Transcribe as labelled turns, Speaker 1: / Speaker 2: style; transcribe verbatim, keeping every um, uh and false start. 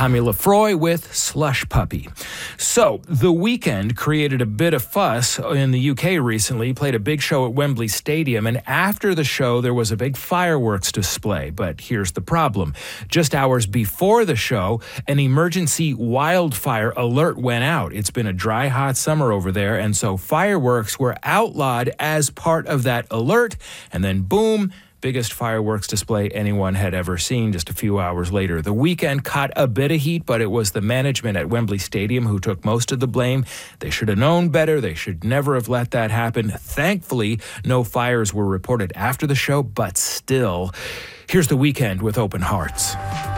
Speaker 1: Tommy Lefroy with Slush Puppy. So, The Weeknd created a bit of fuss in the U K recently, played a big show at Wembley Stadium, and after the show there was a big fireworks display. But here's the problem. Just hours before the show, an emergency wildfire alert went out. It's been a dry, hot summer over there, and so fireworks were outlawed as part of that alert, and then boom, biggest fireworks display anyone had ever seen just a few hours later. The Weeknd caught a bit of heat, but it was the management at Wembley Stadium who took most of the blame. They should have known better. They should never have let that happen. Thankfully, no fires were reported after the show, but still, here's The Weeknd with Open Hearts.